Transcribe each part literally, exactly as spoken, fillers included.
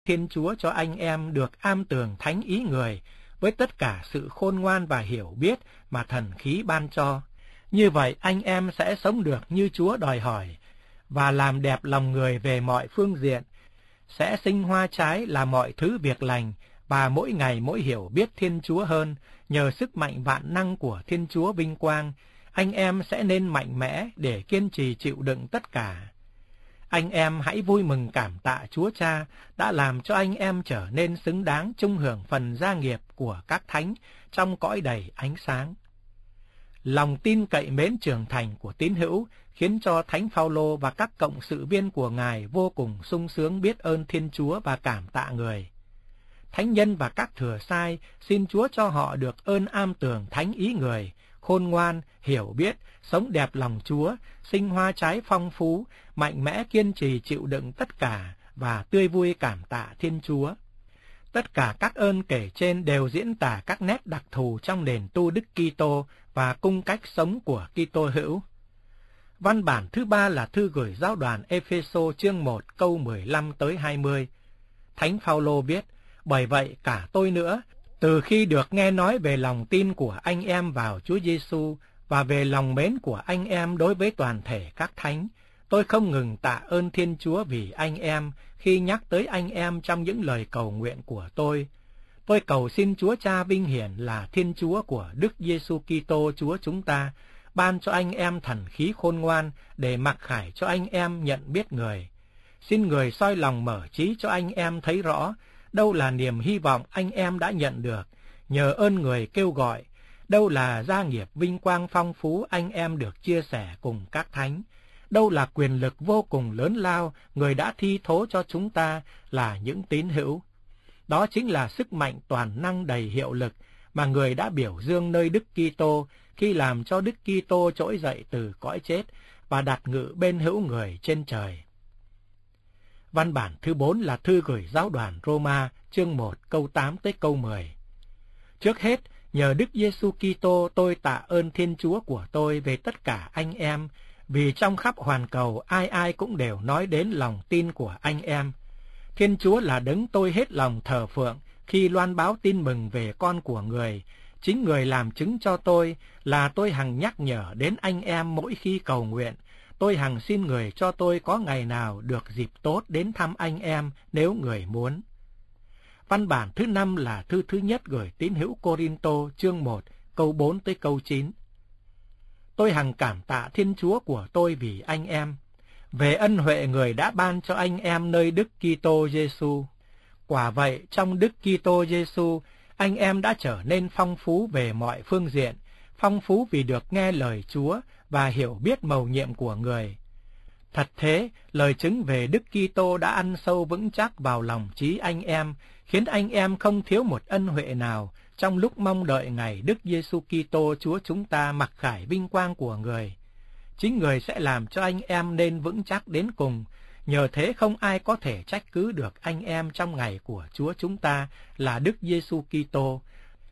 Thiên Chúa cho anh em được am tường thánh ý người với tất cả sự khôn ngoan và hiểu biết mà thần khí ban cho. Như vậy anh em sẽ sống được như Chúa đòi hỏi và làm đẹp lòng người về mọi phương diện, sẽ sinh hoa trái là mọi thứ việc lành và mỗi ngày mỗi hiểu biết Thiên Chúa hơn. Nhờ sức mạnh vạn năng của Thiên Chúa vinh quang, anh em sẽ nên mạnh mẽ để kiên trì chịu đựng tất cả. Anh em hãy vui mừng cảm tạ Chúa Cha đã làm cho anh em trở nên xứng đáng chung hưởng phần gia nghiệp của các thánh trong cõi đầy ánh sáng. Lòng tin cậy mến trưởng thành của tín hữu khiến cho Thánh Phaolô và các cộng sự viên của Ngài vô cùng sung sướng biết ơn Thiên Chúa và cảm tạ người. Thánh nhân và các thừa sai xin Chúa cho họ được ơn am tường thánh ý người, khôn ngoan, hiểu biết, sống đẹp lòng Chúa, sinh hoa trái phong phú, mạnh mẽ kiên trì chịu đựng tất cả và tươi vui cảm tạ Thiên Chúa. Tất cả các ơn kể trên đều diễn tả các nét đặc thù trong nền tu Đức Kitô và cung cách sống của Kitô hữu. Văn bản thứ ba là thư gửi giáo đoàn Ê-phê-sô chương một câu mười lăm tới hai mươi. Thánh Phaolô viết: Bởi vậy cả tôi nữa, từ khi được nghe nói về lòng tin của anh em vào Chúa Giêsu và về lòng mến của anh em đối với toàn thể các thánh, tôi không ngừng tạ ơn Thiên Chúa vì anh em khi nhắc tới anh em trong những lời cầu nguyện của tôi. Tôi cầu xin Chúa Cha vinh hiển là Thiên Chúa của Đức Giêsu Kitô Chúa chúng ta, ban cho anh em thần khí khôn ngoan để mặc khải cho anh em nhận biết người. Xin người soi lòng mở trí cho anh em thấy rõ đâu là niềm hy vọng anh em đã nhận được nhờ ơn người kêu gọi, đâu là gia nghiệp vinh quang phong phú anh em được chia sẻ cùng các thánh, đâu là quyền lực vô cùng lớn lao người đã thi thố cho chúng ta là những tín hữu. Đó chính là sức mạnh toàn năng đầy hiệu lực mà người đã biểu dương nơi Đức Kitô khi làm cho Đức Kitô trỗi dậy từ cõi chết và đặt ngự bên hữu người trên trời. Văn bản thứ bốn là thư gửi giáo đoàn Roma chương một câu tám tới câu mười. Trước hết, nhờ Đức Giêsu Kitô tôi tạ ơn Thiên Chúa của tôi về tất cả anh em, vì trong khắp hoàn cầu ai ai cũng đều nói đến lòng tin của anh em. Thiên Chúa là đấng tôi hết lòng thờ phượng khi loan báo tin mừng về con của người. Chính người làm chứng cho tôi là tôi hằng nhắc nhở đến anh em mỗi khi cầu nguyện. Tôi hằng xin người cho tôi có ngày nào được dịp tốt đến thăm anh em nếu người muốn. Văn bản thứ năm là thư thứ nhất gửi tín hữu Cô-rin-tô chương một câu bốn tới câu chín. Tôi hằng cảm tạ Thiên Chúa của tôi vì anh em, về ân huệ người đã ban cho anh em nơi Đức Kitô Giêsu. Quả vậy, trong Đức Kitô Giêsu, anh em đã trở nên phong phú về mọi phương diện, phong phú vì được nghe lời Chúa và hiểu biết mầu nhiệm của người. Thật thế, lời chứng về Đức Kitô đã ăn sâu vững chắc vào lòng trí anh em, khiến anh em không thiếu một ân huệ nào trong lúc mong đợi ngày Đức Giêsu Kitô Chúa chúng ta mặc khải vinh quang của người. Chính người sẽ làm cho anh em nên vững chắc đến cùng, nhờ thế không ai có thể trách cứ được anh em trong ngày của Chúa chúng ta là Đức Giêsu Kitô.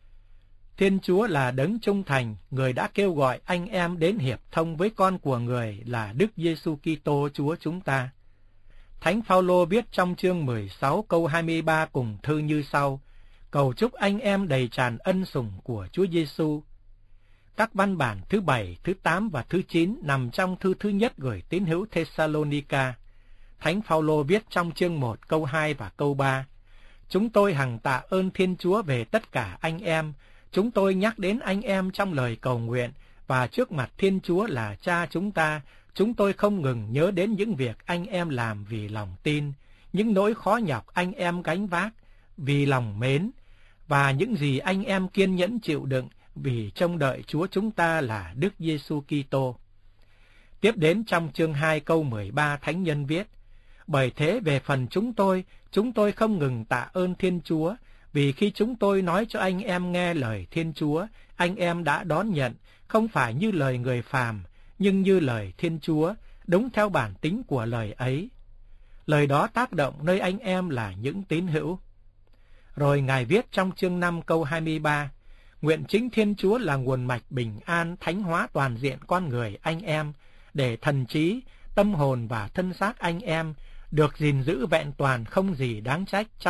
Thiên Chúa là đấng trung thành, người đã kêu gọi anh em đến hiệp thông với con của người là Đức Giêsu Kitô Chúa chúng ta. Thánh Phaolô viết trong chương mười sáu câu hai mươi ba cùng thư như sau: Cầu chúc anh em đầy tràn ân sủng của Chúa Giêsu. Các văn bản thứ bảy, thứ tám và thứ chín nằm trong thư thứ nhất gửi tín hữu Thessalonica. Thánh Phaolô viết trong chương một câu hai và câu ba: Chúng tôi hằng tạ ơn Thiên Chúa về tất cả anh em. Chúng tôi nhắc đến anh em trong lời cầu nguyện, và trước mặt Thiên Chúa là Cha chúng ta, chúng tôi không ngừng nhớ đến những việc anh em làm vì lòng tin, những nỗi khó nhọc anh em gánh vác vì lòng mến, và những gì anh em kiên nhẫn chịu đựng vì trông đợi Chúa chúng ta là Đức Giêsu Kitô. Tiếp đến trong chương hai câu mười ba, thánh nhân viết: Bởi thế về phần chúng tôi, chúng tôi không ngừng tạ ơn Thiên Chúa, vì khi chúng tôi nói cho anh em nghe lời Thiên Chúa, anh em đã đón nhận, không phải như lời người phàm, nhưng như lời Thiên Chúa, đúng theo bản tính của lời ấy. Lời đó tác động nơi anh em là những tín hữu. Rồi Ngài viết trong chương năm câu hai mươi ba: Nguyện chính Thiên Chúa là nguồn mạch bình an thánh hóa toàn diện con người anh em, để thần trí, tâm hồn và thân xác anh em được gìn giữ vẹn toàn không gì đáng trách.